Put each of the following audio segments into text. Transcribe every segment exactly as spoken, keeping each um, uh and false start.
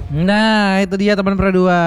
Nah, itu dia teman Perdua.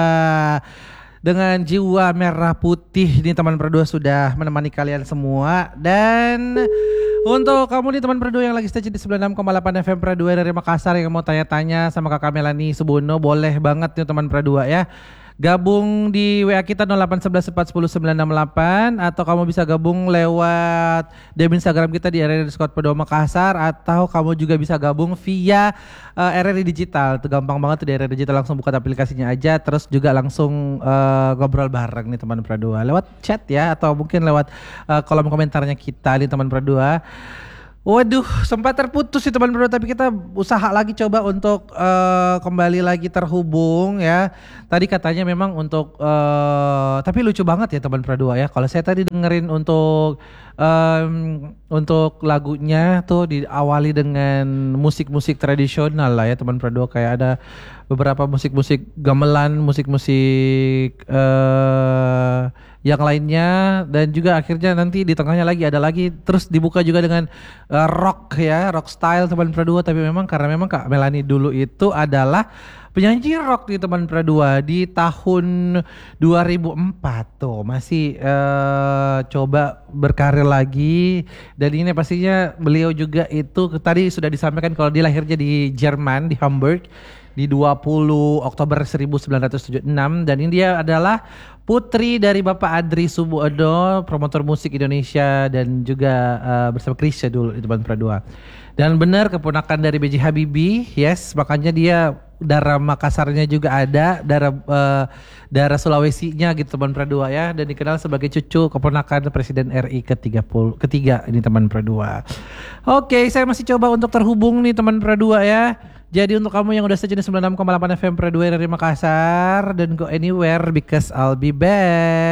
Dengan jiwa merah putih nih teman Perdua sudah menemani kalian semua. Dan untuk kamu nih teman Perdua yang lagi stay di sembilan puluh enam koma delapan F M Perdua dari Makassar yang mau tanya-tanya sama Kakak Melani Subono, boleh banget nih teman Perdua ya. Gabung di W A kita nol delapan satu satu empat satu nol sembilan enam delapan, atau kamu bisa gabung lewat D M Instagram kita di R R I underscore Perdua Makassar, atau kamu juga bisa gabung via uh, R R I Digital. Itu gampang banget tuh, di R R I Digital langsung buka aplikasinya aja, terus juga langsung uh, ngobrol bareng nih teman Perdua lewat chat ya, atau mungkin lewat uh, kolom komentarnya kita nih teman Perdua. Waduh, sempat terputus sih teman Perdua, tapi kita usaha lagi coba untuk uh, kembali lagi terhubung ya. Tadi katanya memang untuk, uh, tapi lucu banget ya teman Perdua ya. Kalau saya tadi dengerin untuk um, untuk lagunya tuh diawali dengan musik-musik tradisional lah ya teman Perdua. Kayak ada beberapa musik-musik gamelan, musik-musik uh, yang lainnya, dan juga akhirnya nanti di tengahnya lagi ada lagi, terus dibuka juga dengan uh, rock ya, rock style teman Perdua. Tapi memang karena memang Kak Melani dulu itu adalah penyanyi rock di teman Perdua di tahun dua ribu empat tuh, masih uh, coba berkarir lagi. Dan ini pastinya beliau juga itu tadi sudah disampaikan kalau dia lahirnya di Jerman, di Hamburg di dua puluh Oktober seribu sembilan ratus tujuh puluh enam, dan ini dia adalah putri dari Bapak Adri Subono, promotor musik Indonesia, dan juga uh, bersama Krisya dulu di teman Perdua. Dan benar keponakan dari B J Habibie, yes, makanya dia darah Makassarnya juga ada, darah uh, darah Sulawesinya gitu teman Perdua ya, dan dikenal sebagai cucu keponakan Presiden R I ketiga puluh ketiga ini teman Perdua. Oke, saya masih coba untuk terhubung nih teman Perdua ya. Jadi untuk kamu yang udah stay di sembilan puluh enam koma delapan F M Perdua dari Makassar, don't go anywhere because I'll be back.